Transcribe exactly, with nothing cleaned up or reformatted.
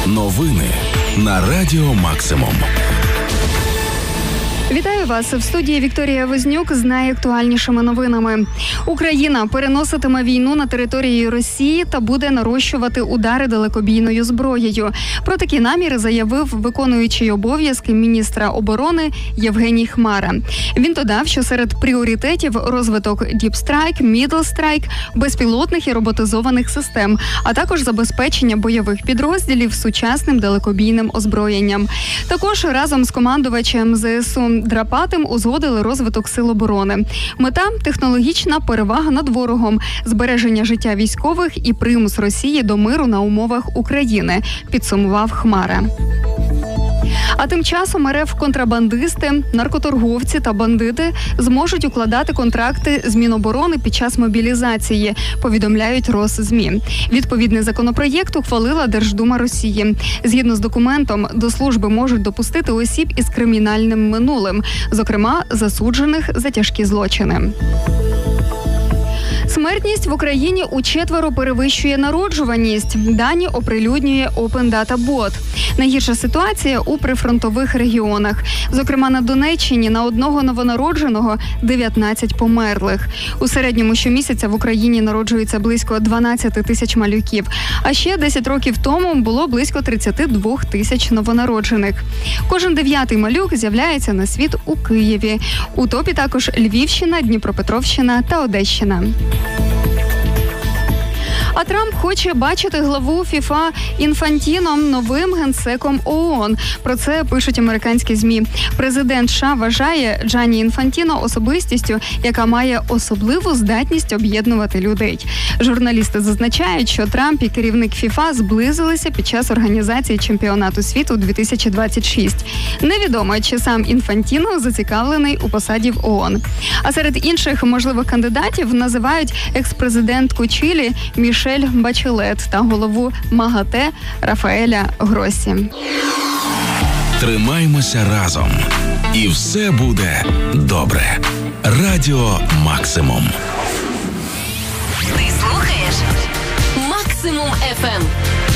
Новини на Радіо Максимум. Вітаю вас в студії Вікторія Вознюк з найактуальнішими новинами. Україна переноситиме війну на території Росії та буде нарощувати удари далекобійною зброєю. Про такі наміри заявив виконуючий обов'язки міністра оборони Євгеній Хмара. Він додав, що серед пріоритетів розвиток Deep Strike, Middle Strike, безпілотних і роботизованих систем, а також забезпечення бойових підрозділів сучасним далекобійним озброєнням. Також разом з командувачем ЗСУ Драпатим узгодили розвиток сил оборони. Мета – технологічна перевага над ворогом, збереження життя військових і примус Росії до миру на умовах України, підсумував Хмара. А тим часом РФ-контрабандисти, наркоторговці та бандити зможуть укладати контракти з Міноборони під час мобілізації, повідомляють Росс.ЗМІ. Відповідний законопроєкт ухвалила Держдума Росії. Згідно з документом, до служби можуть допустити осіб із кримінальним минулим, зокрема засуджених за тяжкі злочини. Смертність в Україні учетверо перевищує народжуваність. Дані оприлюднює Open Data Bot. Найгірша ситуація у прифронтових регіонах. Зокрема, на Донеччині на одного новонародженого дев'ятнадцять померлих. У середньому щомісяця в Україні народжується близько дванадцять тисяч малюків. А ще десять років тому було близько тридцять два тисяч новонароджених. Кожен дев'ятий малюк з'являється на світ у Києві. У топі також Львівщина, Дніпропетровщина та Одещина. А Трамп хоче бачити главу ФІФА Інфантіно новим генсеком ООН. Про це пишуть американські ЗМІ. Президент США вважає Джанні Інфантіно особистістю, яка має особливу здатність об'єднувати людей. Журналісти зазначають, що Трамп і керівник ФІФА зблизилися під час організації чемпіонату світу дві тисячі двадцять шість. Невідомо, чи сам Інфантіно зацікавлений у посаді в ООН. А серед інших можливих кандидатів називають екс-президентку Чилі Мішель Бачелет та голову МАГАТЕ Рафаеля Гроссі. Тримаймося разом. І все буде добре. Радіо Максимум. Ти слухаєш Максимум еф ем.